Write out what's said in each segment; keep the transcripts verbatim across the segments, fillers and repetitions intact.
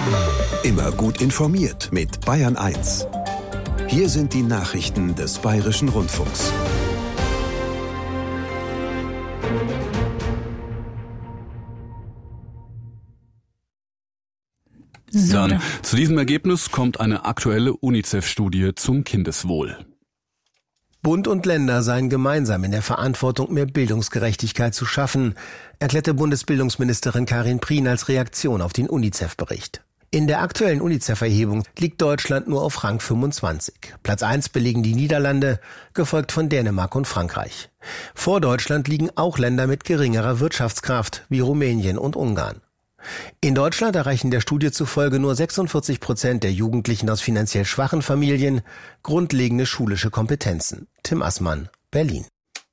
Immer gut informiert mit Bayern eins. Hier sind die Nachrichten des Bayerischen Rundfunks. Dann zu diesem Ergebnis kommt eine aktuelle UNICEF-Studie zum Kindeswohl. Bund und Länder seien gemeinsam in der Verantwortung, mehr Bildungsgerechtigkeit zu schaffen, erklärte Bundesbildungsministerin Karin Prien als Reaktion auf den UNICEF-Bericht. In der aktuellen UNICEF-Erhebung liegt Deutschland nur auf Rang fünfundzwanzig. Platz eins belegen die Niederlande, gefolgt von Dänemark und Frankreich. Vor Deutschland liegen auch Länder mit geringerer Wirtschaftskraft, wie Rumänien und Ungarn. In Deutschland erreichen der Studie zufolge nur sechsundvierzig Prozent der Jugendlichen aus finanziell schwachen Familien grundlegende schulische Kompetenzen. Tim Assmann, Berlin.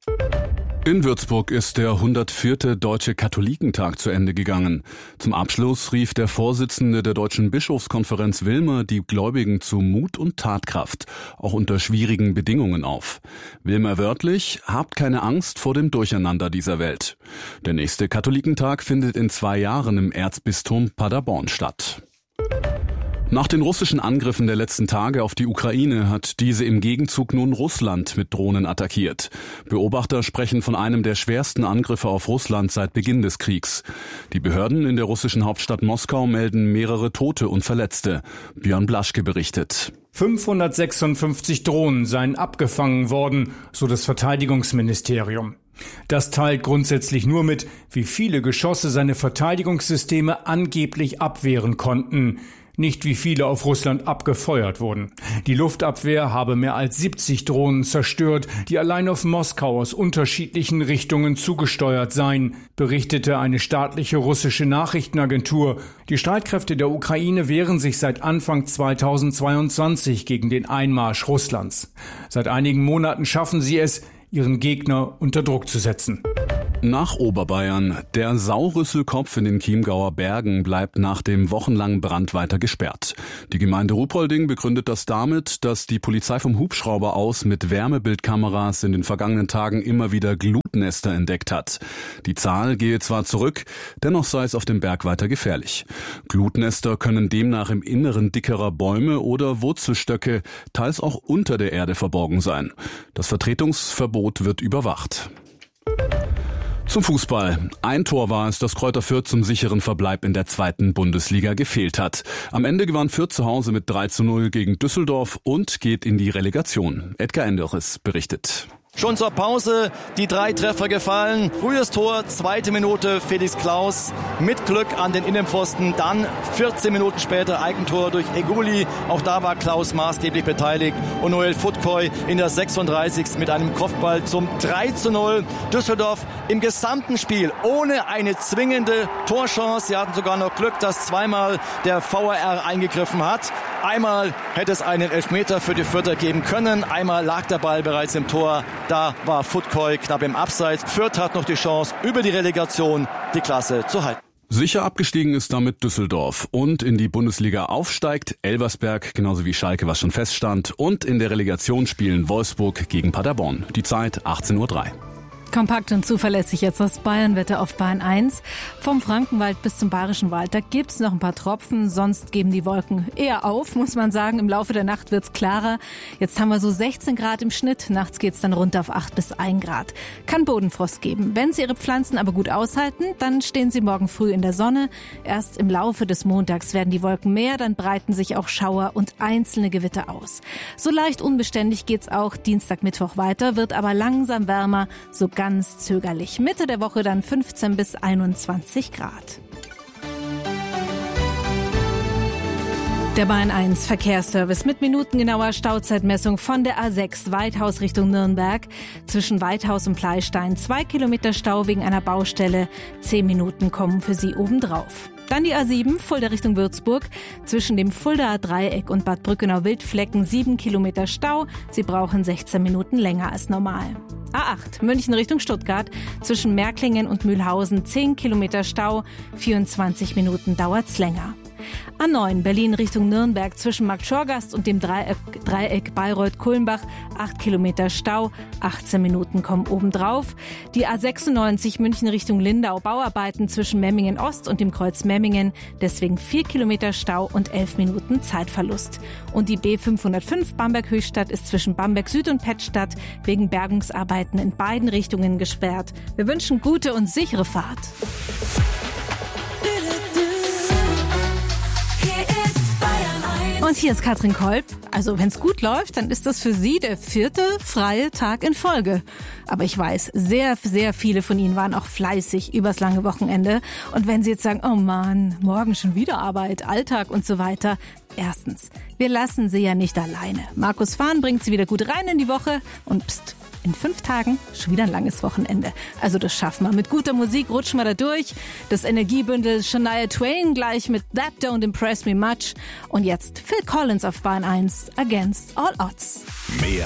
In Würzburg ist der hundertvierte Deutsche Katholikentag zu Ende gegangen. Zum Abschluss rief der Vorsitzende der Deutschen Bischofskonferenz Wilmer die Gläubigen zu Mut und Tatkraft, auch unter schwierigen Bedingungen auf. Wilmer wörtlich: Habt keine Angst vor dem Durcheinander dieser Welt. Der nächste Katholikentag findet in zwei Jahren im Erzbistum Paderborn statt. Nach den russischen Angriffen der letzten Tage auf die Ukraine hat diese im Gegenzug nun Russland mit Drohnen attackiert. Beobachter sprechen von einem der schwersten Angriffe auf Russland seit Beginn des Kriegs. Die Behörden in der russischen Hauptstadt Moskau melden mehrere Tote und Verletzte. Björn Blaschke berichtet. fünfhundertsechsundfünfzig Drohnen seien abgefangen worden, so das Verteidigungsministerium. Das teilt grundsätzlich nur mit, wie viele Geschosse seine Verteidigungssysteme angeblich abwehren konnten. Nicht wie viele auf Russland abgefeuert wurden. Die Luftabwehr habe mehr als siebzig Drohnen zerstört, die allein auf Moskau aus unterschiedlichen Richtungen zugesteuert seien, berichtete eine staatliche russische Nachrichtenagentur. Die Streitkräfte der Ukraine wehren sich seit Anfang zweitausendzweiundzwanzig gegen den Einmarsch Russlands. Seit einigen Monaten schaffen sie es, ihren Gegner unter Druck zu setzen. Nach Oberbayern. Der Saurüsselkopf in den Chiemgauer Bergen bleibt nach dem wochenlangen Brand weiter gesperrt. Die Gemeinde Ruhpolding begründet das damit, dass die Polizei vom Hubschrauber aus mit Wärmebildkameras in den vergangenen Tagen immer wieder Glutnester entdeckt hat. Die Zahl gehe zwar zurück, dennoch sei es auf dem Berg weiter gefährlich. Glutnester können demnach im Inneren dickerer Bäume oder Wurzelstöcke, teils auch unter der Erde verborgen sein. Das Vertretungsverbot wird überwacht. Zum Fußball. Ein Tor war es, das Kräuter Fürth zum sicheren Verbleib in der zweiten Bundesliga gefehlt hat. Am Ende gewann Fürth zu Hause mit drei zu null gegen Düsseldorf und geht in die Relegation. Edgar Enderes berichtet. Schon zur Pause die drei Treffer gefallen. Frühes Tor, zweite Minute Felix Klaus mit Glück an den Innenpfosten. Dann vierzehn Minuten später Eigentor durch Eguli. Auch da war Klaus maßgeblich beteiligt. Und Noel Futkoy in der sechsunddreißigsten mit einem Kopfball zum drei zu null. Düsseldorf im gesamten Spiel ohne eine zwingende Torchance. Sie hatten sogar noch Glück, dass zweimal der V A R eingegriffen hat. Einmal hätte es einen Elfmeter für die Fürther geben können. Einmal lag der Ball bereits im Tor. Da war Futkoy knapp im Abseits. Fürth hat noch die Chance, über die Relegation die Klasse zu halten. Sicher abgestiegen ist damit Düsseldorf und in die Bundesliga aufsteigt Elversberg, genauso wie Schalke, was schon feststand. Und in der Relegation spielen Wolfsburg gegen Paderborn. Die Zeit achtzehn Uhr drei. Kompakt und zuverlässig jetzt das Bayernwetter auf Bayern eins. Vom Frankenwald bis zum Bayerischen Wald, da gibt's noch ein paar Tropfen, sonst geben die Wolken eher auf, muss man sagen. Im Laufe der Nacht wird's klarer. Jetzt haben wir so sechzehn Grad im Schnitt, nachts geht's dann runter auf acht bis ein Grad. Kann Bodenfrost geben. Wenn Sie Ihre Pflanzen aber gut aushalten, dann stehen Sie morgen früh in der Sonne. Erst im Laufe des Montags werden die Wolken mehr, dann breiten sich auch Schauer und einzelne Gewitter aus. So leicht unbeständig geht's auch Dienstag, Mittwoch weiter, wird aber langsam wärmer, so ganz zögerlich. Mitte der Woche dann fünfzehn bis einundzwanzig Grad. Der Bayern eins Verkehrsservice mit minutengenauer Stauzeitmessung von der A sechs Weithaus Richtung Nürnberg. Zwischen Weithaus und Pleistein zwei Kilometer Stau wegen einer Baustelle. Zehn Minuten kommen für Sie obendrauf. Dann die A sieben, Fulda Richtung Würzburg. Zwischen dem Fuldaer Dreieck und Bad Brückenau-Wildflecken sieben Kilometer Stau. Sie brauchen sechzehn Minuten länger als normal. A acht, München Richtung Stuttgart. Zwischen Märklingen und Mühlhausen zehn Kilometer Stau. vierundzwanzig Minuten dauert's länger. A neun Berlin Richtung Nürnberg zwischen Marktschorgast und dem Dreieck, Dreieck Bayreuth-Kulmbach. acht Kilometer Stau, achtzehn Minuten kommen obendrauf. Die A sechsundneunzig München Richtung Lindau, Bauarbeiten zwischen Memmingen Ost und dem Kreuz Memmingen. Deswegen vier Kilometer Stau und elf Minuten Zeitverlust. Und die B fünfhundertfünf Bamberg-Höchstadt ist zwischen Bamberg Süd und Pettstadt wegen Bergungsarbeiten in beiden Richtungen gesperrt. Wir wünschen gute und sichere Fahrt. Und hier ist Katrin Kolb. Also wenn es gut läuft, dann ist das für Sie der vierte freie Tag in Folge. Aber ich weiß, sehr, sehr viele von Ihnen waren auch fleißig übers lange Wochenende. Und wenn Sie jetzt sagen, oh Mann, morgen schon wieder Arbeit, Alltag und so weiter. Erstens, wir lassen Sie ja nicht alleine. Markus Fahn bringt Sie wieder gut rein in die Woche. Und pst, in fünf Tagen schon wieder ein langes Wochenende. Also das schaffen wir. Mit guter Musik rutschen wir da durch. Das Energiebündel Shania Twain gleich mit That Don't Impress Me Much. Und jetzt Phil Collins auf Bahn eins, Against All Odds. Mehr